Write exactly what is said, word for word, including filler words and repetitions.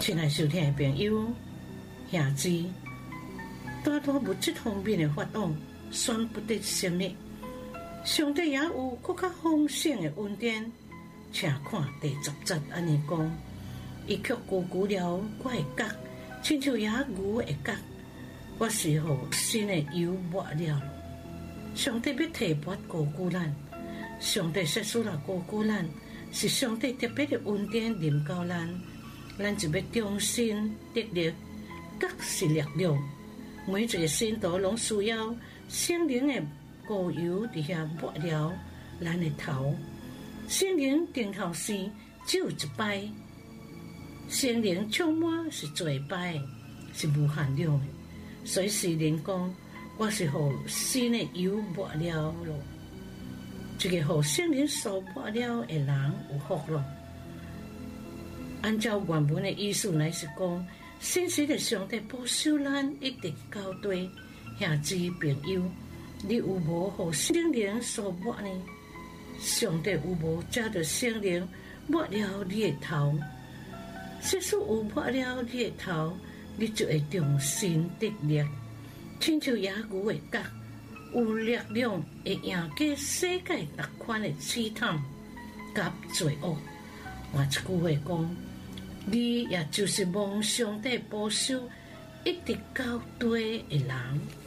亲爱收听的朋友、兄姊，大多物质方面的发动，算不得什么。上帝也有更较丰盛的恩典，请看第十节安尼讲：伊却高估了我的角，亲像野牛的角，我是互新的油抹了。上帝要提拔高估咱，上帝说出了高估咱，是上帝特别的恩典临到咱。咱就要重新得力，角是力量。每一个信徒拢需要圣灵的膏油伫遐抹了咱的头。圣灵顶头时只有一摆，圣灵充满是最摆，是无限量的。所以诗人讲，我是互新的油抹了咯。这个互圣灵所抹了的人有福咯。按照原文的意思来是讲，信实的上帝保守咱一直到底。兄姊朋友，你有无互圣灵所抹呢？上帝有无借着圣灵抹了你的头？即使有抹了你的头，你就会重新得力，亲像野牛的角，有力量会赢过世界各款的试探甲罪恶。换一句话讲，你也就是蒙上帝保守一直到底的人。